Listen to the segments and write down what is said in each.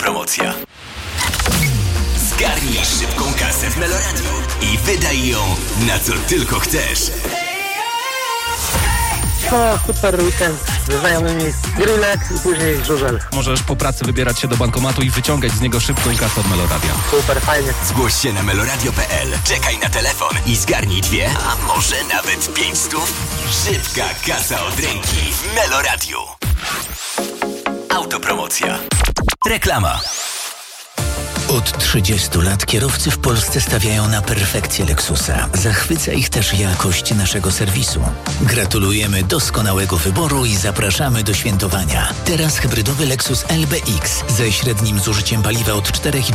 Autopromocja. Zgarnij szybką kasę w Meloradiu i wydaj ją na co tylko chcesz. No, super weekend ze znajomymi, grillek i później żużel. Możesz po pracy wybierać się do bankomatu i wyciągać z niego szybką kasę od Meloradia. Super, fajnie. Zgłoś się na meloradio.pl, czekaj na telefon i zgarnij 2, a może nawet 500. Szybka kasa od ręki w Meloradiu. Autopromocja. Reklama. Od 30 lat kierowcy w Polsce stawiają na perfekcję Lexusa. Zachwyca ich też jakość naszego serwisu. Gratulujemy doskonałego wyboru i zapraszamy do świętowania. Teraz hybrydowy Lexus LBX ze średnim zużyciem paliwa od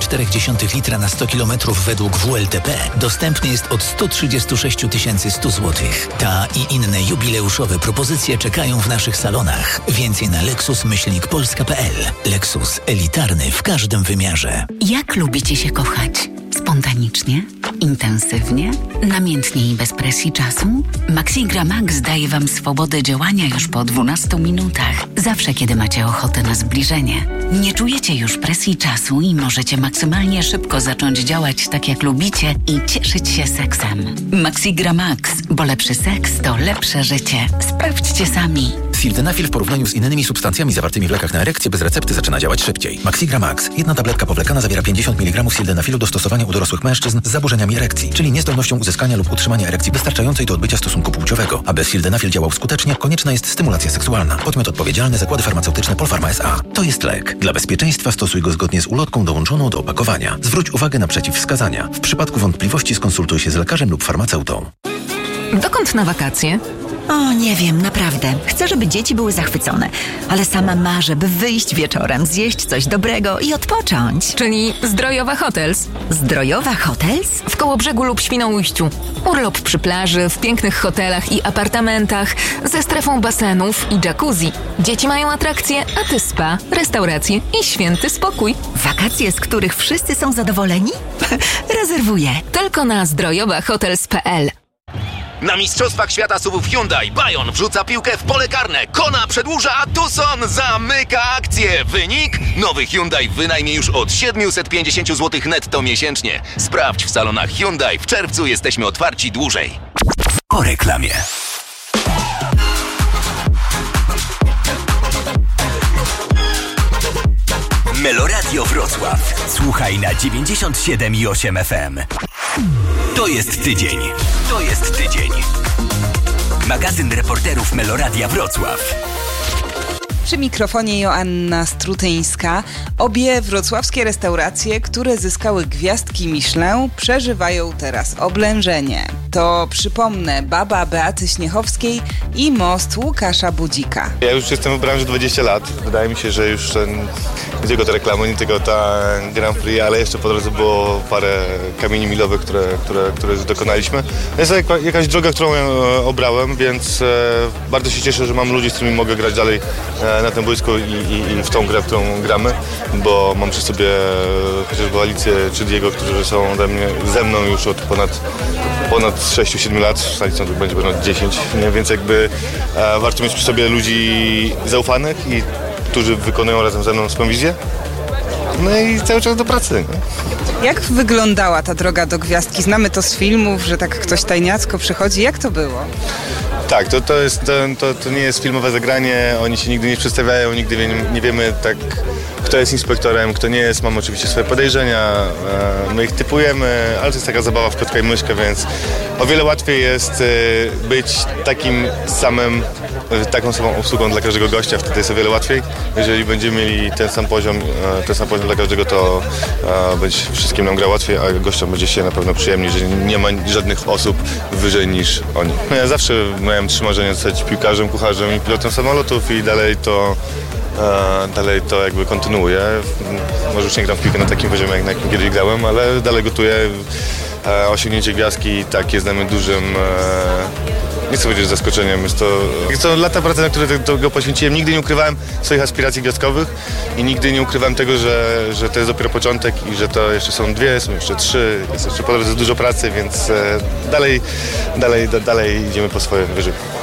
4,4 litra na 100 km według WLTP dostępny jest od 136 100 zł. Ta i inne jubileuszowe propozycje czekają w naszych salonach. Więcej na lexus-polska.pl. Lexus elitarny w każdym wymiarze. Jak lubicie się kochać? Spontanicznie? Intensywnie? Namiętnie i bez presji czasu? Maxigra Max daje Wam swobodę działania już po 12 minutach. Zawsze, kiedy macie ochotę na zbliżenie. Nie czujecie już presji czasu i możecie maksymalnie szybko zacząć działać tak, jak lubicie i cieszyć się seksem. Maxigra Max, bo lepszy seks to lepsze życie. Sprawdźcie sami. Sildenafil w porównaniu z innymi substancjami zawartymi w lekach na erekcję bez recepty zaczyna działać szybciej. Maxigra Max. Jedna tabletka powlekana zawiera 50 mg sildenafilu do stosowania u dorosłych mężczyzn z zaburzeniami erekcji, czyli niezdolnością uzyskania lub utrzymania erekcji wystarczającej do odbycia stosunku płciowego. Aby sildenafil działał skutecznie, konieczna jest stymulacja seksualna. Podmiot odpowiedzialny: Zakłady Farmaceutyczne Polpharma S.A. To jest lek. Dla bezpieczeństwa stosuj go zgodnie z ulotką dołączoną do opakowania. Zwróć uwagę na przeciwwskazania. W przypadku wątpliwości skonsultuj się z lekarzem lub farmaceutą. Dokąd na wakacje? O, nie wiem, naprawdę. Chcę, żeby dzieci były zachwycone, ale sama marzę, by wyjść wieczorem, zjeść coś dobrego i odpocząć. Czyli Zdrojowa Hotels. Zdrojowa Hotels? W Kołobrzegu lub Świnoujściu. Urlop przy plaży, w pięknych hotelach i apartamentach, ze strefą basenów i jacuzzi. Dzieci mają atrakcje, a ty spa, restauracje i święty spokój. Wakacje, z których wszyscy są zadowoleni? Rezerwuję. Tylko na zdrojowahotels.pl. Na Mistrzostwach Świata SUV-ów Hyundai Bayon wrzuca piłkę w pole karne. Kona przedłuża, a Tucson zamyka akcję. Wynik? Nowy Hyundai w wynajmie już od 750 zł netto miesięcznie. Sprawdź w salonach Hyundai. W czerwcu jesteśmy otwarci dłużej. Po reklamie. Meloradio Wrocław. Słuchaj na 97,8 FM. To jest tydzień. To jest tydzień. Magazyn reporterów Meloradia Wrocław. Przy mikrofonie Joanna Strutyńska. Obie wrocławskie restauracje, które zyskały gwiazdki Michelin, przeżywają teraz oblężenie. To, przypomnę, Baba Beaty Śniechowskiej i Most Łukasza Budzika. Ja już jestem w branży 20 lat. Wydaje mi się, że już nie tylko te reklamy, nie tylko ta Grand Prix, ale jeszcze po drodze było parę kamieni milowych, które już dokonaliśmy. Jest jakaś droga, którą obrałem, więc bardzo się cieszę, że mam ludzi, z którymi mogę grać dalej na tym boisku i w tą grę, w którą gramy, bo mam przy sobie chociażby Alicję czy Diego, którzy są ze mną już od ponad 6-7 lat, z Alicją to będzie ponad 10, nie? Więc jakby warto mieć przy sobie ludzi zaufanych i którzy wykonują razem ze mną swoją wizję. No i cały czas do pracy. Nie? Jak wyglądała ta droga do gwiazdki? Znamy to z filmów, że tak ktoś tajniacko przychodzi. Jak to było? Tak, to nie jest filmowe zagranie, oni się nigdy nie przedstawiają, nigdy nie wiemy tak, kto jest inspektorem, kto nie jest. Mamy oczywiście swoje podejrzenia, my ich typujemy, ale to jest taka zabawa w kotka i myszkę, więc o wiele łatwiej jest być taką samą obsługą dla każdego gościa, wtedy jest o wiele łatwiej. Jeżeli będziemy mieli ten sam poziom dla każdego, to będzie wszystkim nam gra łatwiej, a gościom będzie się na pewno przyjemniej, że nie ma żadnych osób wyżej niż oni. No ja zawsze miałem 3 marzenia: zostać piłkarzem, kucharzem i pilotem samolotów i dalej to jakby kontynuuję. Może już nie gram w piłkę na takim poziomie, jak na jakim kiedyś grałem, ale dalej gotuję. Osiągnięcie gwiazdki tak jest dla mnie dużym, nie chcę powiedzieć zaskoczeniem, jest to lata pracy, na które tego poświęciłem. Nigdy nie ukrywałem swoich aspiracji gwiazdkowych i nigdy nie ukrywałem tego, że to jest dopiero początek i że to jeszcze są 2, są jeszcze 3, jest jeszcze po drodze dużo pracy, więc dalej idziemy po swoje wyżyny.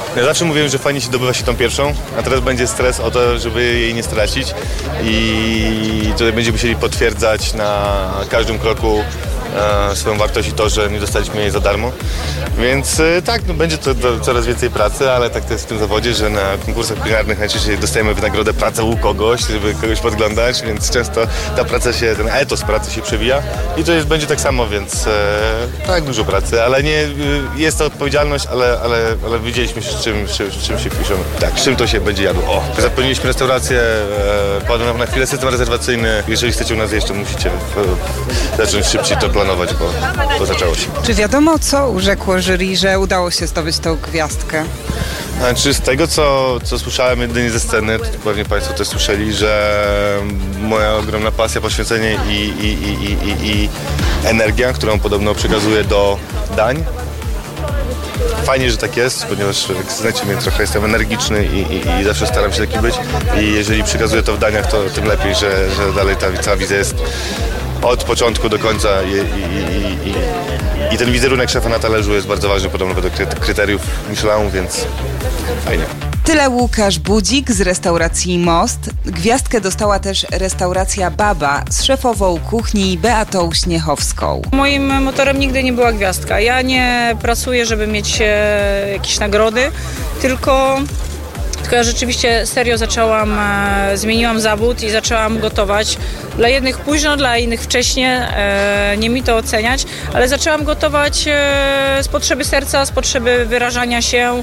Ja zawsze mówiłem, że fajnie się dobywa się tą pierwszą, a teraz będzie stres o to, żeby jej nie stracić i tutaj będziemy musieli potwierdzać na każdym kroku swoją wartość i to, że nie dostaliśmy jej za darmo. Więc tak, będzie to coraz więcej pracy, ale tak to jest w tym zawodzie, że na konkursach kulinarnych najczęściej dostajemy wynagrodę pracę u kogoś, żeby kogoś podglądać, więc często ta praca ten etos pracy się przewija i to będzie tak samo, więc tak, dużo pracy, ale nie jest to odpowiedzialność, ale widzieliśmy z czym się piszemy. Tak, z czym to się będzie jadło. O, zapełniliśmy restaurację, padł nam na chwilę system rezerwacyjny. Jeżeli chcecie u nas jeść, to musicie zacząć szybciej to planować, bo zaczęło się. Czy wiadomo, co urzekło jury, że udało się zdobyć tą gwiazdkę? Znaczy z tego, co słyszałem jedynie ze sceny, to pewnie Państwo też słyszeli, że moja ogromna pasja, poświęcenie i energia, którą podobno przekazuję do dań. Fajnie, że tak jest, ponieważ jak znacie mnie, trochę jestem energiczny i zawsze staram się taki być. I jeżeli przekazuję to w daniach, to tym lepiej, że dalej ta cała wizja jest od początku do końca i ten wizerunek szefa na talerzu jest bardzo ważny, podobno według kryteriów Michelin, więc fajnie. Tyle Łukasz Budzik z restauracji Most. Gwiazdkę dostała też restauracja Baba z szefową kuchni Beatą Śniechowską. Moim motorem nigdy nie była gwiazdka. Ja nie pracuję, żeby mieć jakieś nagrody, tylko ja rzeczywiście serio zmieniłam zawód i zaczęłam gotować. Dla jednych późno, dla innych wcześnie, nie mi to oceniać, ale zaczęłam gotować z potrzeby serca, z potrzeby wyrażania się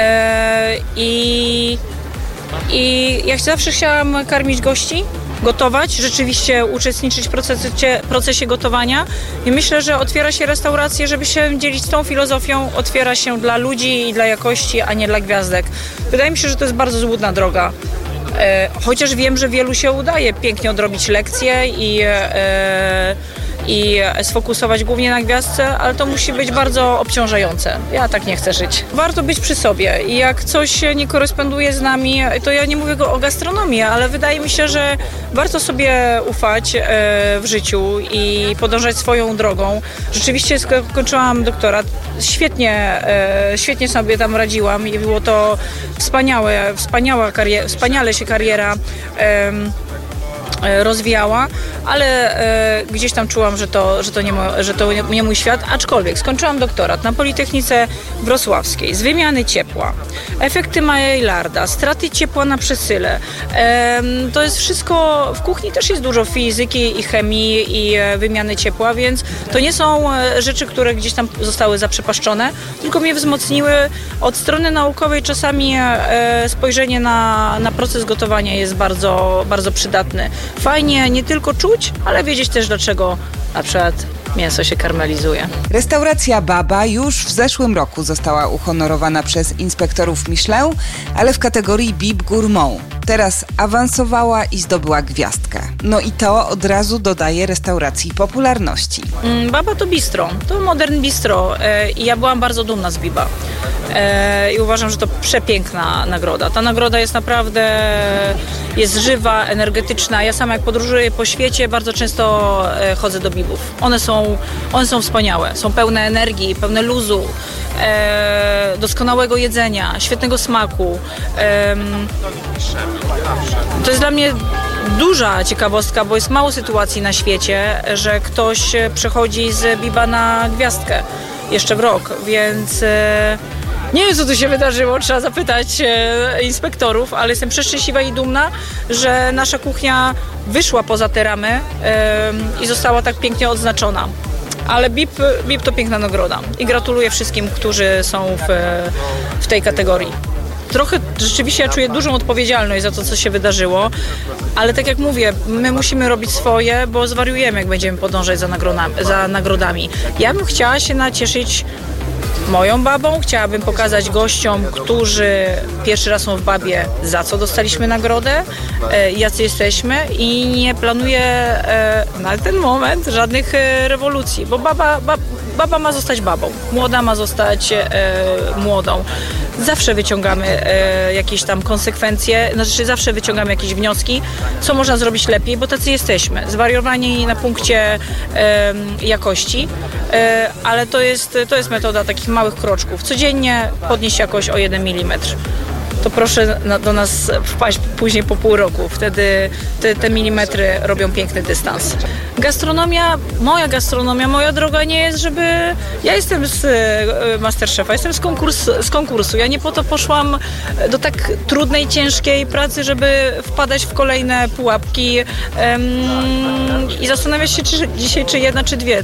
i ja zawsze chciałam karmić gości, gotować, rzeczywiście uczestniczyć w procesie gotowania i myślę, że otwiera się restaurację, żeby się dzielić tą filozofią, otwiera się dla ludzi i dla jakości, a nie dla gwiazdek. Wydaje mi się, że to jest bardzo złudna droga. Chociaż wiem, że wielu się udaje pięknie odrobić lekcje i sfokusować głównie na gwiazdce, ale to musi być bardzo obciążające. Ja tak nie chcę żyć. Warto być przy sobie i jak coś nie koresponduje z nami, to ja nie mówię o gastronomii, ale wydaje mi się, że warto sobie ufać w życiu i podążać swoją drogą. Rzeczywiście skończyłam doktorat. Świetnie sobie tam radziłam i było to wspaniale się kariera rozwijała, ale gdzieś tam czułam, że to nie mój świat, aczkolwiek skończyłam doktorat na Politechnice Wrocławskiej z wymiany ciepła, efekty Maillarda, straty ciepła na przesyle. To jest wszystko, w kuchni też jest dużo fizyki i chemii i wymiany ciepła, więc to nie są rzeczy, które gdzieś tam zostały zaprzepaszczone, tylko mnie wzmocniły. Od strony naukowej czasami spojrzenie na proces gotowania jest bardzo, bardzo przydatne. Fajnie nie tylko czuć, ale wiedzieć też, dlaczego na przykład mięso się karmelizuje. Restauracja Baba już w zeszłym roku została uhonorowana przez inspektorów Michelin, ale w kategorii BIP Gourmand. Teraz awansowała i zdobyła gwiazdkę. No i to od razu dodaje restauracji popularności. Baba to bistro, to modern bistro i ja byłam bardzo dumna z Biba. I uważam, że to przepiękna nagroda. Ta nagroda jest naprawdę żywa, energetyczna. Ja sama jak podróżuję po świecie, bardzo często chodzę do Bibów. One są wspaniałe, są pełne energii, pełne luzu, doskonałego jedzenia, świetnego smaku. To jest dla mnie duża ciekawostka, bo jest mało sytuacji na świecie, że ktoś przechodzi z Biba na gwiazdkę jeszcze w rok, więc nie wiem, co tu się wydarzyło, trzeba zapytać inspektorów, ale jestem przeszczęśliwa i dumna, że nasza kuchnia wyszła poza te ramy i została tak pięknie odznaczona. Ale BIP to piękna nagroda i gratuluję wszystkim, którzy są w tej kategorii. Trochę rzeczywiście ja czuję dużą odpowiedzialność za to, co się wydarzyło, ale tak jak mówię, my musimy robić swoje, bo zwariujemy, jak będziemy podążać za nagrodami. Ja bym chciała się nacieszyć moją babą, chciałabym pokazać gościom, którzy pierwszy raz są w Babie, za co dostaliśmy nagrodę, jacy jesteśmy i nie planuję na ten moment żadnych rewolucji, bo baba ma zostać babą, młoda ma zostać młodą. Zawsze wyciągamy jakieś tam konsekwencje, znaczy zawsze wyciągamy jakieś wnioski, co można zrobić lepiej, bo tacy jesteśmy. Zwariowani na punkcie jakości, ale to jest metoda takich małych kroczków. Codziennie podnieść jakość o 1 mm. To proszę do nas wpaść później po pół roku. Wtedy te milimetry robią piękny dystans. Moja droga nie jest, żeby... Ja jestem z Masterchefa, jestem z konkursu. Ja nie po to poszłam do tak trudnej, ciężkiej pracy, żeby wpadać w kolejne pułapki i zastanawiać się czy jedna, czy dwie.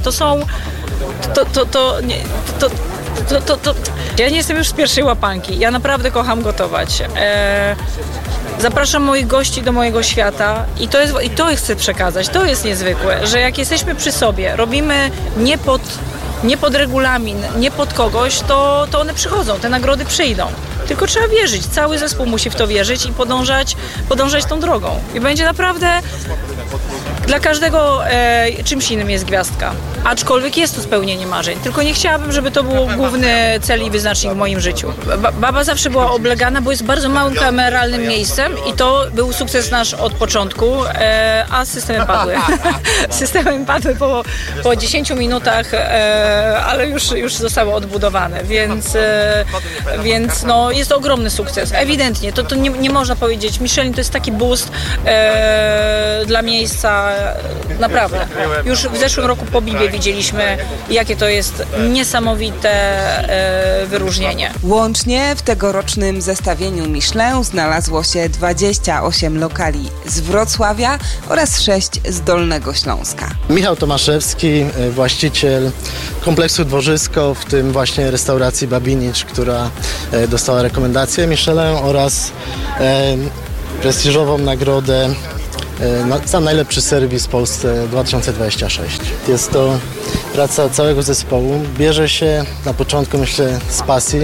Ja nie jestem już z pierwszej łapanki. Ja naprawdę kocham gotować. Zapraszam moich gości do mojego świata i to chcę przekazać. To jest niezwykłe, że jak jesteśmy przy sobie, robimy nie pod regulamin, nie pod kogoś, to one przychodzą, te nagrody przyjdą. Tylko trzeba wierzyć. Cały zespół musi w to wierzyć i podążać tą drogą. I będzie naprawdę dla każdego czymś innym jest gwiazdka. Aczkolwiek jest to spełnienie marzeń. Tylko nie chciałabym, żeby to był główny cel i wyznacznik w moim życiu. Baba zawsze była oblegana, bo jest bardzo małym kameralnym miejscem i to był sukces nasz od początku, a systemy padły. Systemy padły po 10 minutach, ale już zostały odbudowane, więc no, jest to ogromny sukces. Ewidentnie, to nie można powiedzieć. Michelin to jest taki boost dla miejsca, naprawdę. Już w zeszłym roku po Bibie widzieliśmy, jakie to jest niesamowite wyróżnienie. Łącznie w tegorocznym zestawieniu Michelin znalazło się 28 lokali z Wrocławia oraz 6 z Dolnego Śląska. Michał Tomaszewski, właściciel kompleksu Dworzysko, w tym właśnie restauracji Babinicz, która dostała rekomendację Michelin oraz prestiżową nagrodę za najlepszy serwis w Polsce 2026. Jest to praca całego zespołu. Bierze się na początku, myślę, z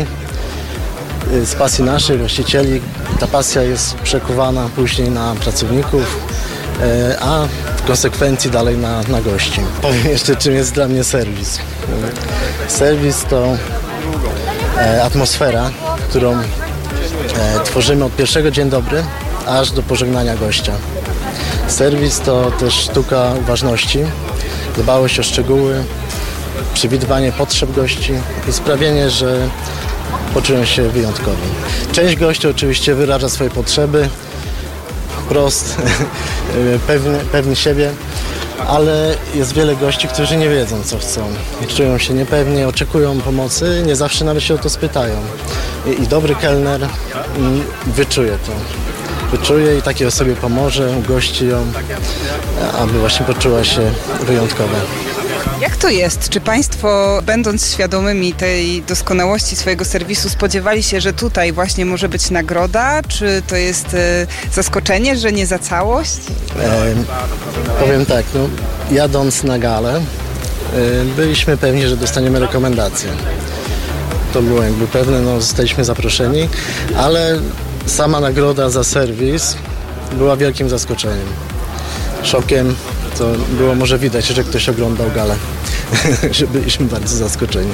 pasji naszych właścicieli. Ta pasja jest przekuwana później na pracowników, a w konsekwencji dalej na gości. Powiem jeszcze, czym jest dla mnie serwis. Serwis to atmosfera, którą tworzymy od pierwszego dzień dobry, aż do pożegnania gościa. Serwis to też sztuka uważności, dbałość o szczegóły, przewidywanie potrzeb gości i sprawienie, że poczują się wyjątkowi. Część gości oczywiście wyraża swoje potrzeby, wprost, pewni siebie, ale jest wiele gości, którzy nie wiedzą, co chcą. Czują się niepewnie, oczekują pomocy, nie zawsze nawet się o to spytają. I dobry kelner wyczuje to. Wyczuje i takiej osobie pomoże, ugości ją, aby właśnie poczuła się wyjątkowa. Jak to jest? Czy Państwo, będąc świadomymi tej doskonałości swojego serwisu, spodziewali się, że tutaj właśnie może być nagroda? Czy to jest zaskoczenie, że nie za całość? Powiem tak, no, jadąc na galę, byliśmy pewni, że dostaniemy rekomendację. To było jakby pewne, no, zostaliśmy zaproszeni, ale sama nagroda za serwis była wielkim zaskoczeniem. Szokiem. To było może widać, że ktoś oglądał galę, że byliśmy bardzo zaskoczeni.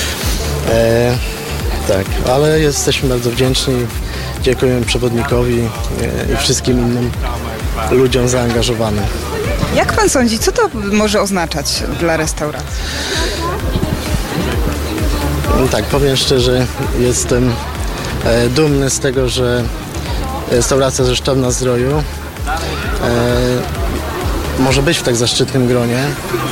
Tak, ale jesteśmy bardzo wdzięczni. Dziękujemy przewodnikowi i wszystkim innym ludziom zaangażowanym. Jak pan sądzi, co to może oznaczać dla restauracji? Tak, powiem szczerze, jestem dumny z tego, że restauracja Rzesztowna Zdroju może być w tak zaszczytnym gronie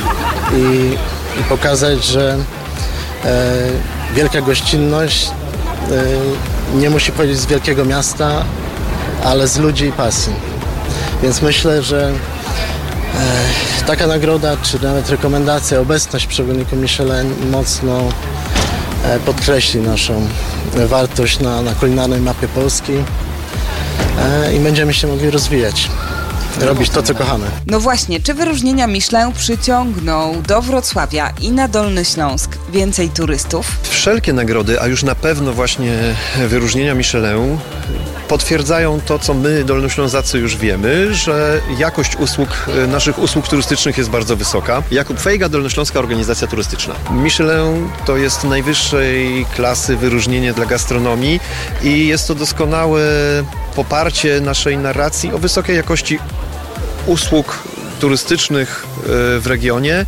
i pokazać, że wielka gościnność nie musi pochodzić z wielkiego miasta, ale z ludzi i pasji. Więc myślę, że taka nagroda, czy nawet rekomendacja, obecność przewodników Michelin mocno podkreśli naszą wartość na kulinarnej mapie Polski i będziemy się mogli rozwijać. Robić to, co kochamy. No właśnie, czy wyróżnienia Michelin przyciągną do Wrocławia i na Dolny Śląsk więcej turystów? Wszelkie nagrody, a już na pewno właśnie wyróżnienia Michelin potwierdzają to, co my, Dolnoślązacy, już wiemy, że jakość naszych usług turystycznych jest bardzo wysoka. Jakub Fejga, Dolnośląska Organizacja Turystyczna. Michelin to jest najwyższej klasy wyróżnienie dla gastronomii i jest to doskonałe poparcie naszej narracji o wysokiej jakości usług turystycznych w regionie.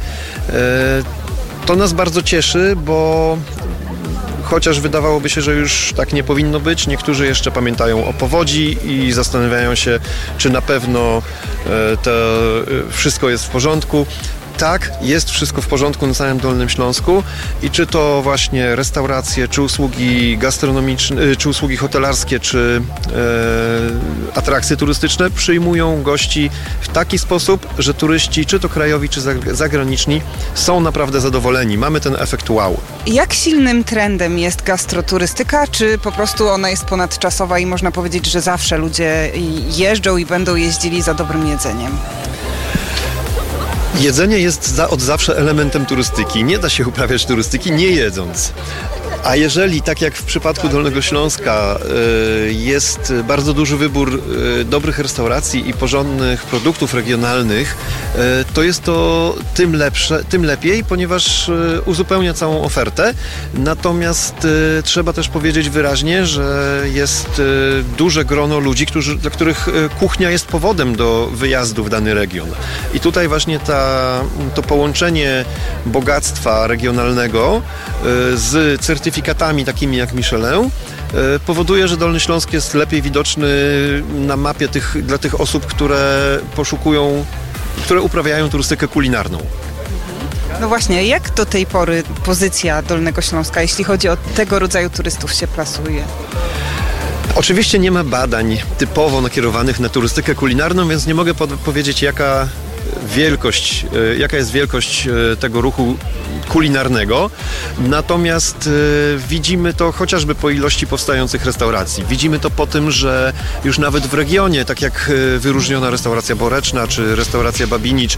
To nas bardzo cieszy, bo chociaż wydawałoby się, że już tak nie powinno być, niektórzy jeszcze pamiętają o powodzi i zastanawiają się, czy na pewno to wszystko jest w porządku. Tak, jest wszystko w porządku na całym Dolnym Śląsku i czy to właśnie restauracje, czy usługi gastronomiczne, czy usługi hotelarskie, czy atrakcje turystyczne przyjmują gości w taki sposób, że turyści, czy to krajowi, czy zagraniczni, są naprawdę zadowoleni. Mamy ten efekt wow. Jak silnym trendem jest gastroturystyka, czy po prostu ona jest ponadczasowa i można powiedzieć, że zawsze ludzie jeżdżą i będą jeździli za dobrym jedzeniem? Jedzenie jest od zawsze elementem turystyki. Nie da się uprawiać turystyki nie jedząc. A jeżeli, tak jak w przypadku Dolnego Śląska, jest bardzo duży wybór dobrych restauracji i porządnych produktów regionalnych, to jest to tym lepiej, ponieważ uzupełnia całą ofertę. Natomiast trzeba też powiedzieć wyraźnie, że jest duże grono ludzi, dla których kuchnia jest powodem do wyjazdu w dany region. I tutaj właśnie to połączenie bogactwa regionalnego z certyfikatami takimi jak Michelin powoduje, że Dolny Śląsk jest lepiej widoczny na mapie dla tych osób, które uprawiają turystykę kulinarną. No właśnie, jak do tej pory pozycja Dolnego Śląska, jeśli chodzi o tego rodzaju turystów, się plasuje? Oczywiście nie ma badań typowo nakierowanych na turystykę kulinarną, więc nie mogę powiedzieć, jaka jest wielkość tego ruchu kulinarnego. Natomiast widzimy to chociażby po ilości powstających restauracji. Widzimy to po tym, że już nawet w regionie, tak jak wyróżniona restauracja Boreczna czy restauracja Babinicz,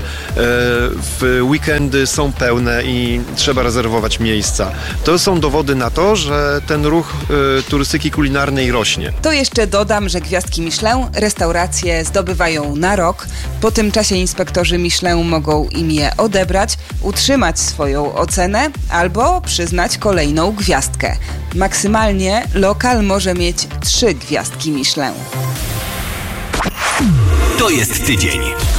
w weekendy są pełne i trzeba rezerwować miejsca. To są dowody na to, że ten ruch turystyki kulinarnej rośnie. To jeszcze dodam, że gwiazdki Michelin restauracje zdobywają na rok. Po tym czasie inspektorzy Michelin mogą im je odebrać, utrzymać swoją ocenę albo przyznać kolejną gwiazdkę. Maksymalnie lokal może mieć 3 gwiazdki Michelin. To jest tydzień.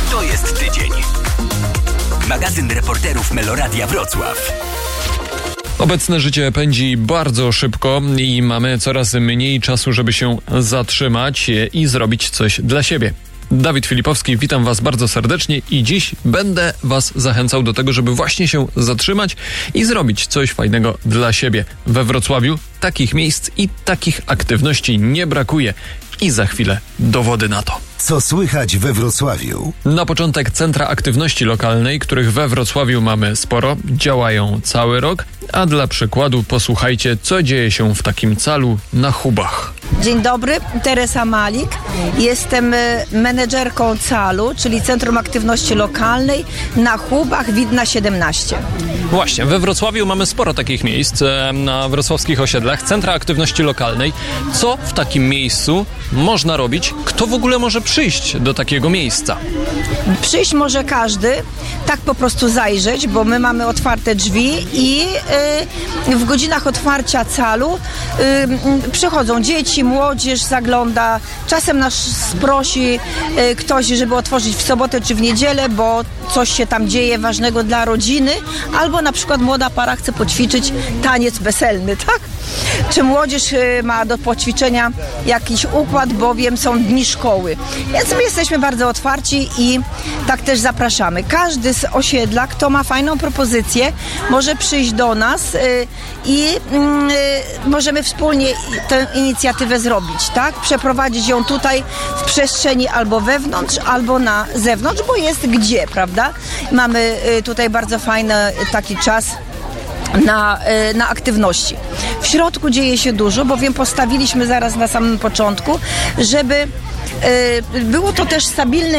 Magazyn reporterów Meloradia Wrocław. Obecne życie pędzi bardzo szybko i mamy coraz mniej czasu, żeby się zatrzymać i zrobić coś dla siebie. Dawid Filipowski, witam Was bardzo serdecznie i dziś będę Was zachęcał do tego, żeby właśnie się zatrzymać i zrobić coś fajnego dla siebie. We Wrocławiu takich miejsc i takich aktywności nie brakuje i za chwilę dowody na to. Co słychać we Wrocławiu? Na początek centra aktywności lokalnej, których we Wrocławiu mamy sporo, działają cały rok, a dla przykładu posłuchajcie, co dzieje się w takim calu na Hubach. Dzień dobry, Teresa Malik. Jestem menedżerką CAL-u, czyli Centrum Aktywności Lokalnej na Hubach, Widna 17. Właśnie, we Wrocławiu mamy sporo takich miejsc na wrocławskich osiedlach, centra aktywności lokalnej. Co w takim miejscu można robić? Kto w ogóle może przyjść do takiego miejsca? Przyjść może każdy, tak po prostu zajrzeć, bo my mamy otwarte drzwi i w godzinach otwarcia CAL-u przychodzą dzieci, młodzież zagląda. Czasem nas prosi ktoś, żeby otworzyć w sobotę czy w niedzielę, bo coś się tam dzieje ważnego dla rodziny, albo na przykład młoda para chce poćwiczyć taniec weselny, tak? Czy młodzież ma do poćwiczenia jakiś układ, bowiem są dni szkoły. Więc my jesteśmy bardzo otwarci i tak też zapraszamy. Każdy z osiedla, kto ma fajną propozycję, może przyjść do nas i możemy wspólnie tę inicjatywę zrobić, tak? Przeprowadzić ją tutaj w przestrzeni albo wewnątrz, albo na zewnątrz, bo jest gdzie, prawda? Mamy tutaj bardzo fajny taki czas na aktywności. W środku dzieje się dużo, bowiem postawiliśmy zaraz na samym początku, żeby było to też stabilne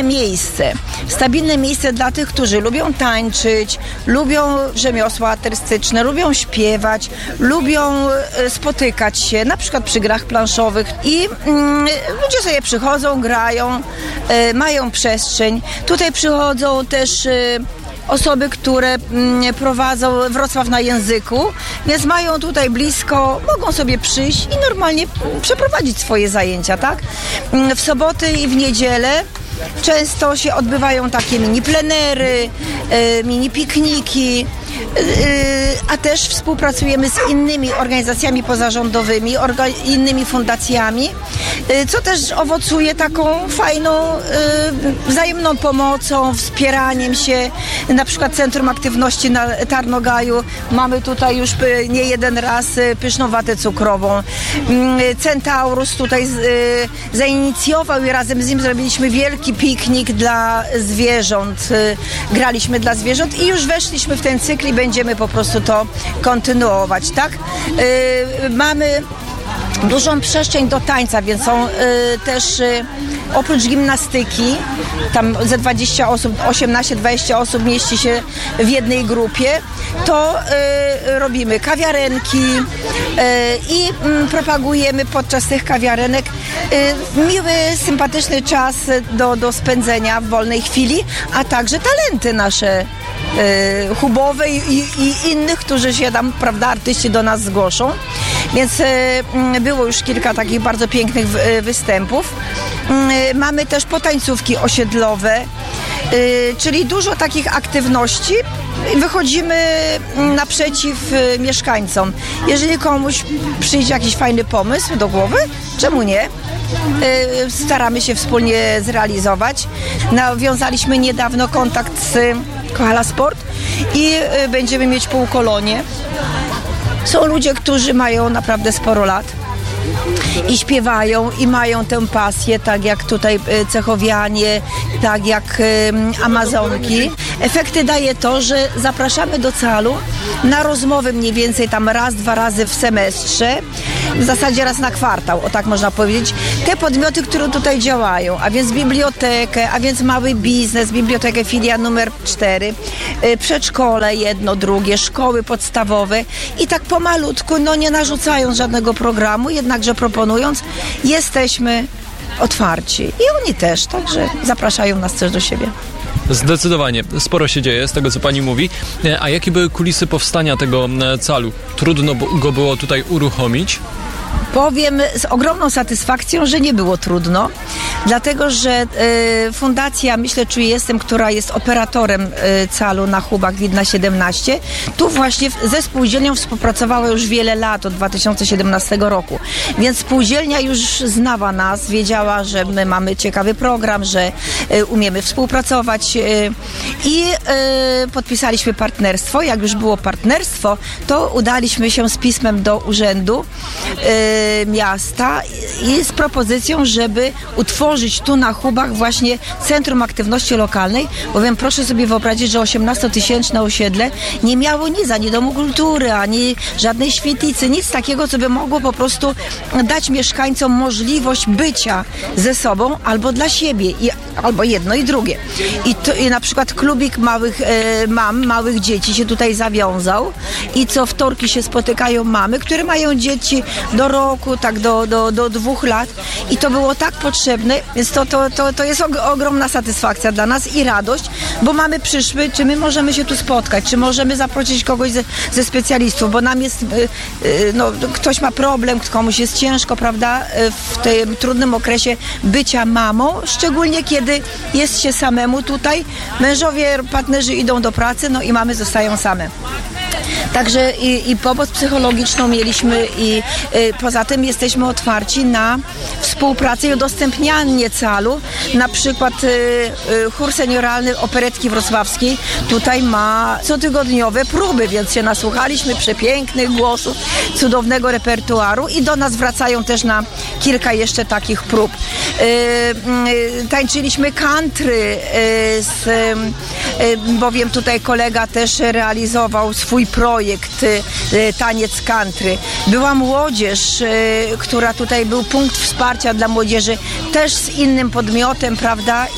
miejsce dla tych, którzy lubią tańczyć, lubią rzemiosła artystyczne, lubią śpiewać, lubią spotykać się, na przykład przy grach planszowych i ludzie sobie przychodzą, grają, mają przestrzeń. Tutaj przychodzą też osoby, które prowadzą Wrocław na języku, więc mają tutaj blisko, mogą sobie przyjść i normalnie przeprowadzić swoje zajęcia, tak? W soboty i w niedzielę często się odbywają takie mini plenery, mini pikniki, a też współpracujemy z innymi organizacjami pozarządowymi, innymi fundacjami, co też owocuje taką fajną, wzajemną pomocą, wspieraniem się. Na przykład Centrum Aktywności na Tarnogaju mamy tutaj już nie jeden raz pyszną watę cukrową. Centaurus tutaj zainicjował i razem z nim zrobiliśmy wielki piknik dla zwierząt. Graliśmy dla zwierząt i już weszliśmy w ten cykl i będziemy po prostu to kontynuować, tak? Mamy dużą przestrzeń do tańca, więc są też oprócz gimnastyki, tam ze 20 osób, 18-20 osób mieści się w jednej grupie, to robimy kawiarenki i propagujemy podczas tych kawiarenek miły, sympatyczny czas do spędzenia w wolnej chwili, a także talenty nasze hubowe i innych, którzy się tam, prawda, artyści do nas zgłoszą. Więc było już kilka takich bardzo pięknych występów. Mamy też potańcówki osiedlowe, czyli dużo takich aktywności. Wychodzimy naprzeciw mieszkańcom. Jeżeli komuś przyjdzie jakiś fajny pomysł do głowy, czemu nie? Staramy się wspólnie zrealizować. Nawiązaliśmy niedawno kontakt z Koala Sport i będziemy mieć półkolonie. Są ludzie, którzy mają naprawdę sporo lat i śpiewają i mają tę pasję, tak jak tutaj cechowianie, tak jak Amazonki. Efekty daje to, że zapraszamy do calu na rozmowy mniej więcej tam raz, 2 razy w semestrze, w zasadzie raz na kwartał, o tak można powiedzieć, te podmioty, które tutaj działają, a więc bibliotekę, a więc mały biznes, bibliotekę filia numer 4, przedszkole jedno, drugie, szkoły podstawowe i tak pomalutku, no nie narzucając żadnego programu, jednakże proponując, jesteśmy otwarci. I oni też, także zapraszają nas też do siebie. Zdecydowanie. Sporo się dzieje z tego, co pani mówi. A jakie były kulisy powstania tego calu? Trudno go było tutaj uruchomić? Powiem z ogromną satysfakcją, że nie było trudno, dlatego że Fundacja Myślę, Czuję, Jestem, która jest operatorem calu na Hubach Widna 17, tu właśnie ze spółdzielnią współpracowała już wiele lat, od 2017 roku. Więc spółdzielnia już znała nas, wiedziała, że my mamy ciekawy program, że umiemy współpracować i podpisaliśmy partnerstwo. Jak już było partnerstwo, to udaliśmy się z pismem do urzędu miasta i z propozycją, żeby utworzyć tu na Hubach właśnie Centrum Aktywności Lokalnej, bowiem proszę sobie wyobrazić, że 18-tysięczne osiedle nie miało nic, ani domu kultury, ani żadnej świetlicy, nic takiego, co by mogło po prostu dać mieszkańcom możliwość bycia ze sobą albo dla siebie, albo jedno i drugie. I na przykład klubik małych dzieci się tutaj zawiązał i co wtorki się spotykają mamy, które mają dzieci do roku, tak do 2 lat i to było tak potrzebne, więc to jest ogromna satysfakcja dla nas i radość, bo mamy przyszły, czy my możemy się tu spotkać, czy możemy zaprosić kogoś ze specjalistów, bo nam jest, ktoś ma problem, komuś jest ciężko, prawda, w tym trudnym okresie bycia mamą, szczególnie kiedy jest się samemu tutaj, mężowie, partnerzy idą do pracy, no i mamy zostają same. Także i pomoc psychologiczną mieliśmy i poza tym jesteśmy otwarci na współpracę i udostępnianie calu. Na przykład chór senioralny Operetki Wrocławskiej tutaj ma cotygodniowe próby, więc się nasłuchaliśmy przepięknych głosów, cudownego repertuaru i do nas wracają też na kilka jeszcze takich prób. Tańczyliśmy country, bowiem tutaj kolega też realizował swój projekt projekt Taniec Country. Była młodzież, która tutaj był punkt wsparcia dla młodzieży, też z innym podmiotem, prawda?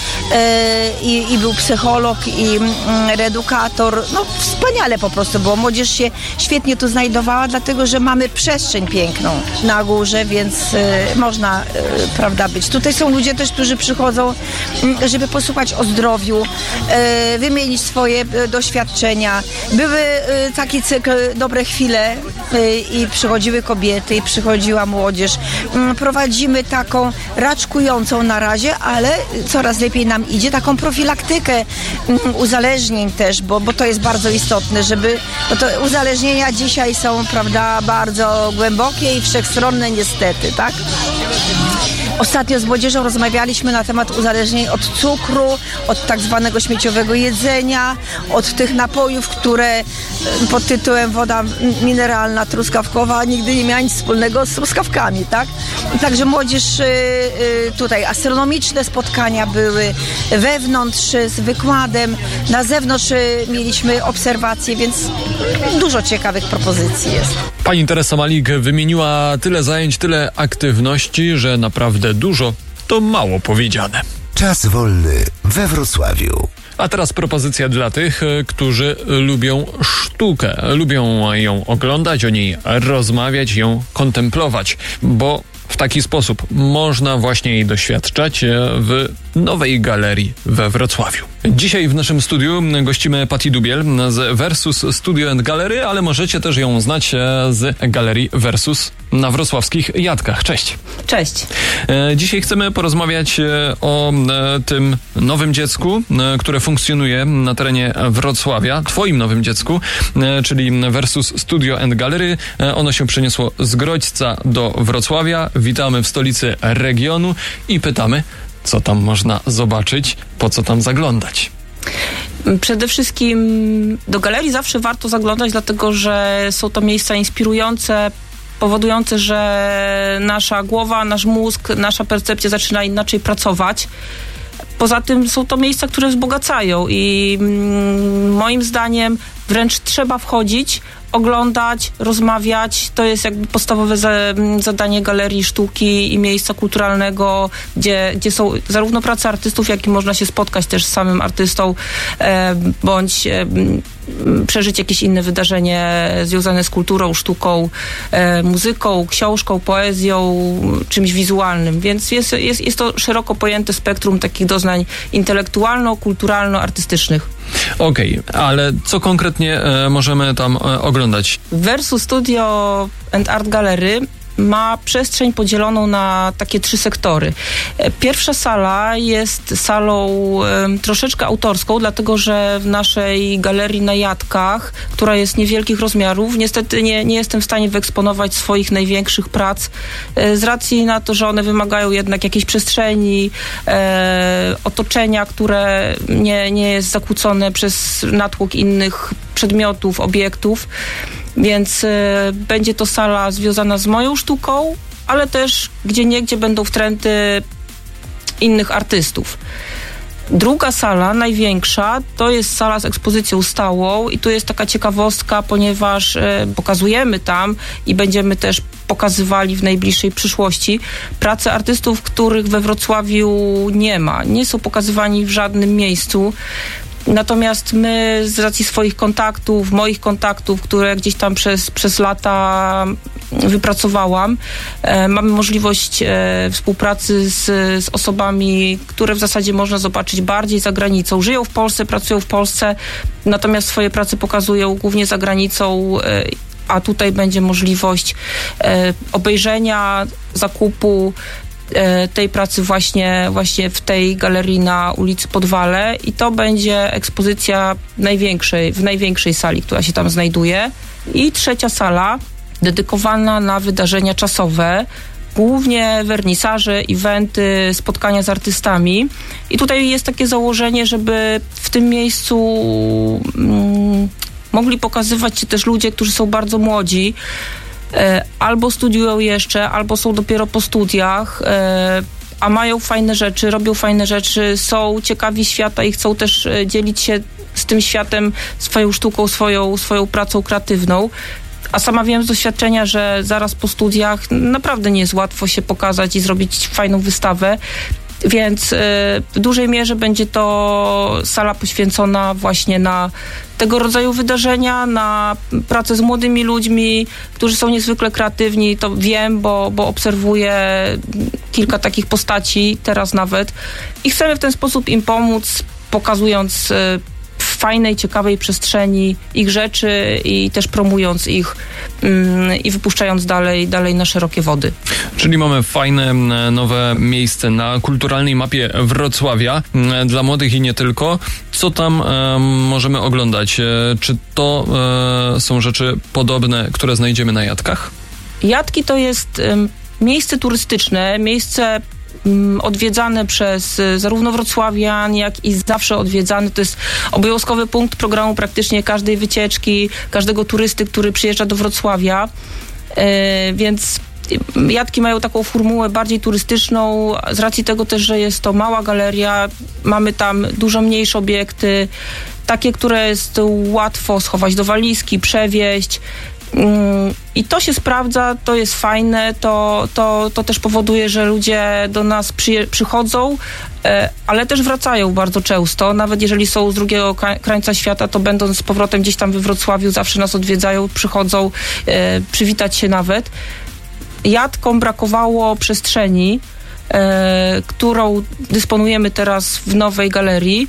I był psycholog i reedukator. No wspaniale po prostu było. Młodzież się świetnie tu znajdowała, dlatego że mamy przestrzeń piękną na górze, więc można, prawda, być. Tutaj są ludzie też, którzy przychodzą, żeby posłuchać o zdrowiu, wymienić swoje doświadczenia. Były taki cykl Dobre Chwile i przychodziły kobiety i przychodziła młodzież. Prowadzimy taką raczkującą na razie, ale coraz lepiej nam idzie, taką profilaktykę uzależnień też, bo to jest bardzo istotne, bo to uzależnienia dzisiaj są, prawda, bardzo głębokie i wszechstronne niestety, tak? Ostatnio z młodzieżą rozmawialiśmy na temat uzależnień od cukru, od tak zwanego śmieciowego jedzenia, od tych napojów, które pod tytułem woda mineralna, truskawkowa, nigdy nie miała nic wspólnego z truskawkami, tak? Także młodzież tutaj astronomiczne spotkania były wewnątrz z wykładem, na zewnątrz mieliśmy obserwacje, więc dużo ciekawych propozycji jest. Pani Teresa Malik wymieniła tyle zajęć, tyle aktywności, że naprawdę dużo to mało powiedziane. Czas wolny we Wrocławiu. A teraz propozycja dla tych, którzy lubią sztukę. Lubią ją oglądać, o niej rozmawiać, ją kontemplować, bo w taki sposób można właśnie jej doświadczać w nowej galerii we Wrocławiu. Dzisiaj w naszym studiu gościmy Patty Dubiel z Versus Studio and Gallery, ale możecie też ją znać z galerii Versus na wrocławskich Jadkach. Cześć. Cześć. Dzisiaj chcemy porozmawiać o tym nowym dziecku, które funkcjonuje na terenie Wrocławia, twoim nowym dziecku, czyli Versus Studio and Gallery. Ono się przeniosło z Grodźca do Wrocławia. Witamy w stolicy regionu i pytamy, co tam można zobaczyć, po co tam zaglądać. Przede wszystkim do galerii zawsze warto zaglądać, dlatego że są to miejsca inspirujące, powodujące, że nasza głowa, nasz mózg, nasza percepcja zaczyna inaczej pracować. Poza tym są to miejsca, które wzbogacają i moim zdaniem wręcz trzeba wchodzić, oglądać, rozmawiać. To jest jakby podstawowe zadanie galerii sztuki i miejsca kulturalnego, gdzie są zarówno prace artystów, jak i można się spotkać też z samym artystą, bądź przeżyć jakieś inne wydarzenie związane z kulturą, sztuką, muzyką, książką, poezją, czymś wizualnym. Więc jest to szeroko pojęte spektrum takich doznań intelektualno-kulturalno-artystycznych. Okej, ale co konkretnie możemy tam oglądać? Versus Studio and Art Gallery ma przestrzeń podzieloną na takie 3 sektory. Pierwsza sala jest salą troszeczkę autorską, dlatego że w naszej galerii na Jadkach, która jest niewielkich rozmiarów, niestety nie jestem w stanie wyeksponować swoich największych prac z racji na to, że one wymagają jednak jakiejś przestrzeni, otoczenia, które nie jest zakłócone przez natłok innych przedmiotów, obiektów. Więc będzie to sala związana z moją sztuką, ale też gdzieniegdzie będą wtręty innych artystów. Druga sala, największa, to jest sala z ekspozycją stałą i tu jest taka ciekawostka, ponieważ pokazujemy tam i będziemy też pokazywali w najbliższej przyszłości prace artystów, których we Wrocławiu nie ma. Nie są pokazywani w żadnym miejscu. Natomiast my z racji swoich kontaktów, moich kontaktów, które gdzieś tam przez lata wypracowałam, mamy możliwość współpracy z osobami, które w zasadzie można zobaczyć bardziej za granicą. Żyją w Polsce, pracują w Polsce, natomiast swoje prace pokazują głównie za granicą, a tutaj będzie możliwość obejrzenia, zakupu tej pracy właśnie w tej galerii na ulicy Podwale i to będzie ekspozycja w największej sali, która się tam znajduje. I trzecia sala dedykowana na wydarzenia czasowe, głównie wernisaże, eventy, spotkania z artystami. I tutaj jest takie założenie, żeby w tym miejscu mogli pokazywać się też ludzie, którzy są bardzo młodzi, albo studiują jeszcze, albo są dopiero po studiach, a mają fajne rzeczy, robią fajne rzeczy, są ciekawi świata i chcą też dzielić się z tym światem, swoją sztuką, swoją pracą kreatywną. A sama wiem z doświadczenia, że zaraz po studiach naprawdę nie jest łatwo się pokazać i zrobić fajną wystawę. Więc w dużej mierze będzie to sala poświęcona właśnie na tego rodzaju wydarzenia, na pracę z młodymi ludźmi, którzy są niezwykle kreatywni. To wiem, bo obserwuję kilka takich postaci teraz nawet. I chcemy w ten sposób im pomóc, pokazując w fajnej, ciekawej przestrzeni ich rzeczy i też promując ich i wypuszczając dalej na szerokie wody. Czyli mamy fajne, nowe miejsce na kulturalnej mapie Wrocławia dla młodych i nie tylko. Co tam możemy oglądać? Czy to są rzeczy podobne, które znajdziemy na Jadkach? Jadki to jest miejsce turystyczne, miejsce odwiedzane przez zarówno wrocławian, jak i zawsze odwiedzany. To jest obowiązkowy punkt programu praktycznie każdej wycieczki, każdego turysty, który przyjeżdża do Wrocławia. Więc Jadki mają taką formułę bardziej turystyczną, z racji tego też, że jest to mała galeria, mamy tam dużo mniejsze obiekty, takie, które jest łatwo schować do walizki, przewieźć. I to się sprawdza, to jest fajne, to też powoduje, że ludzie do nas przychodzą, ale też wracają bardzo często. Nawet jeżeli są z drugiego krańca świata, to będąc z powrotem gdzieś tam we Wrocławiu, zawsze nas odwiedzają, przychodzą przywitać się nawet. Jadkom brakowało przestrzeni, którą dysponujemy teraz w nowej galerii.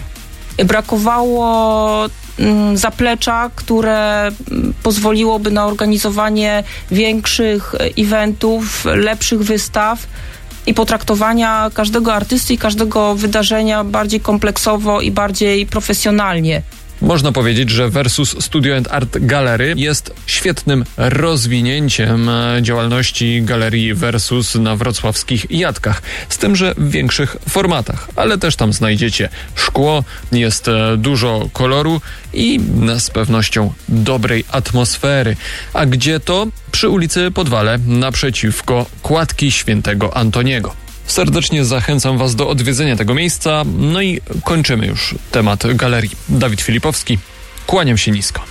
Brakowało zaplecza, które pozwoliłoby na organizowanie większych eventów, lepszych wystaw i potraktowania każdego artysty i każdego wydarzenia bardziej kompleksowo i bardziej profesjonalnie. Można powiedzieć, że Versus Studio and Art Gallery jest świetnym rozwinięciem działalności Galerii Versus na wrocławskich Jadkach, z tym, że w większych formatach, ale też tam znajdziecie szkło, jest dużo koloru i z pewnością dobrej atmosfery. A gdzie to? Przy ulicy Podwale, naprzeciwko Kładki Świętego Antoniego. Serdecznie zachęcam Was do odwiedzenia tego miejsca. No i kończymy już temat galerii. Dawid Filipowski, kłaniam się nisko.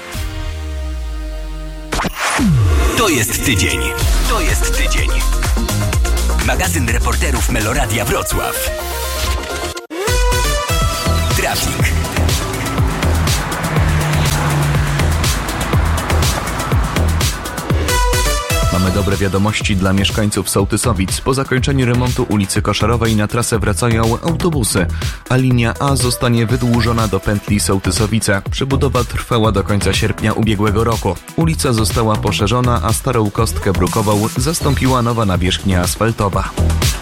To jest tydzień. To jest tydzień. Magazyn reporterów Meloradia Wrocław. Trafik. Mamy dobre wiadomości dla mieszkańców Sołtysowic. Po zakończeniu remontu ulicy Koszarowej na trasę wracają autobusy, a linia A zostanie wydłużona do pętli Sołtysowice. Przebudowa trwała do końca sierpnia ubiegłego roku. Ulica została poszerzona, a starą kostkę brukową zastąpiła nowa nawierzchnia asfaltowa.